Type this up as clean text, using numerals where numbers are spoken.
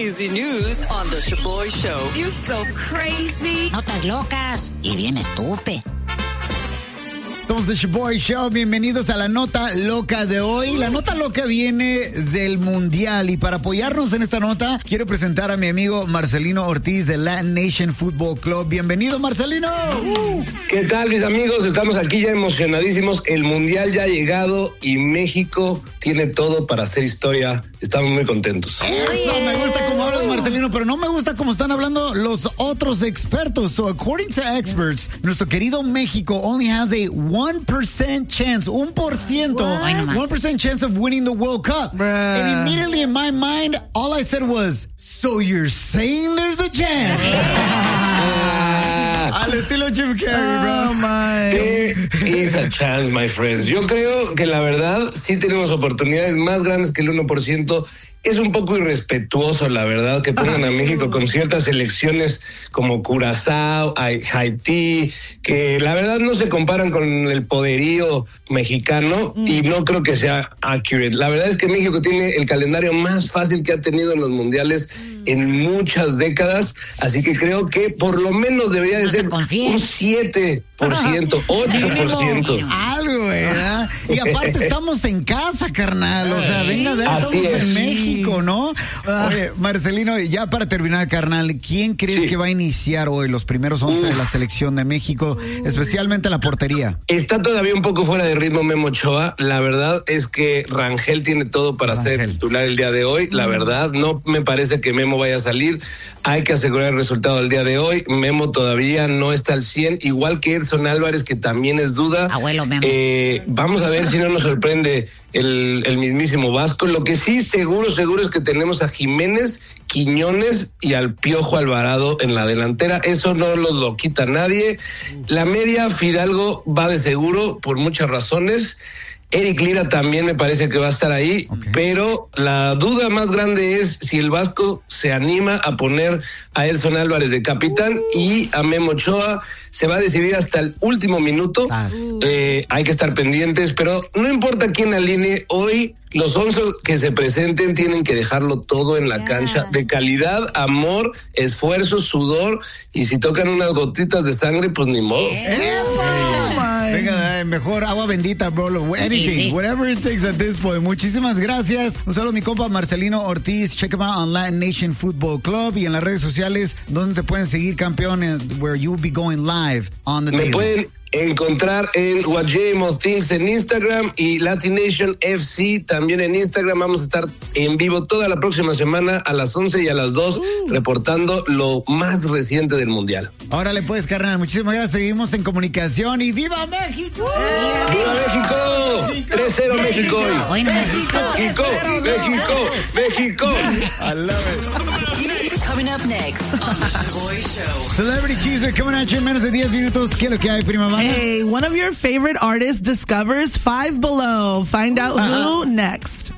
crazy news on the Shaboy Show. You're so crazy. Notas locas y bien estúpido. Somos el Shaboy Show, bienvenidos a la nota loca de hoy. La nota loca viene del Mundial y para apoyarnos en esta nota quiero presentar a mi amigo Marcelino Ortiz de Latin Nation Football Club. Bienvenido, Marcelino. ¿Qué tal, mis amigos? Estamos aquí ya emocionadísimos. El Mundial ya ha llegado y México tiene todo para hacer historia. Estamos muy contentos. Eso, me gusta cómo hablas, Marcelino, pero no me gusta cómo están hablando los otros expertos. So, according to experts, nuestro querido México only has a 1% chance, 1% chance of winning the World Cup. Bruh. And immediately in my mind, all I said was, so you're saying there's a chance? Al estilo Jim Carrey, bro. Oh, my. There is a chance, my friends. Yo creo que la verdad sí tenemos oportunidades más grandes que el 1%. Es un poco irrespetuoso, la verdad, que pongan a México con ciertas selecciones como Curazao, Haití, que la verdad no se comparan con el poderío mexicano y no creo que sea accurate. La verdad es que México tiene el calendario más fácil que ha tenido en los mundiales en muchas décadas, así que creo que por lo menos debería de ser un 7%, 8%. Algo, ¿verdad? Y aparte estamos en casa, carnal. O sea, venga, estamos en México, ¿no? Oye, Marcelino, ya para terminar, carnal, ¿quién crees que va a iniciar hoy los primeros 11 de la selección de México, especialmente la portería? Está todavía un poco fuera de ritmo Memo Ochoa. La verdad es que Rangel tiene todo para ser titular el día de hoy. La verdad, no me parece que Memo vaya a salir. Hay que asegurar el resultado del día de hoy. Memo todavía no está al 100, igual que Edson Álvarez, que también es duda. Abuelo Memo. Vamos a ver si no nos sorprende el mismísimo Vasco. Lo que sí seguro es que tenemos a Jiménez, Quiñones y al Piojo Alvarado en la delantera. Eso no lo quita nadie. La media, Fidalgo va de seguro por muchas razones. Eric Lira también me parece que va a estar ahí, pero la duda más grande es si el Vasco se anima a poner a Edson Álvarez de capitán y a Memo Ochoa. Se va a decidir hasta el último minuto. Hay que estar pendientes, pero no importa quién alinee hoy. Los 11 que se presenten tienen que dejarlo todo en la cancha, de calidad, amor, esfuerzo, sudor, y si tocan unas gotitas de sangre, pues ni modo. Venga, mejor agua bendita, bro. Anything, whatever it takes at this point. Muchísimas gracias. Un saludo a mi compa Marcelino Ortiz. Check him out on Latin Nation Football Club y en las redes sociales donde te pueden seguir, campeón, where you will be going live on the Me pueden encontrar en What J Things en Instagram y Latin Nation FC también en Instagram. Vamos a estar en vivo toda la próxima semana a las 11 y a las 2 reportando lo más reciente del Mundial. Órale pues, carnal, muchísimas gracias. Seguimos en comunicación y ¡viva México! ¡Viva México! 3-0 México hoy. México. I love it. Coming up next on the Shaboy Show. Celebrity Cheeseman coming at you en menos de 10 minutos. ¿Qué es lo que hay, prima banda? Hey, one of your favorite artists discovers Five Below. Find out who next.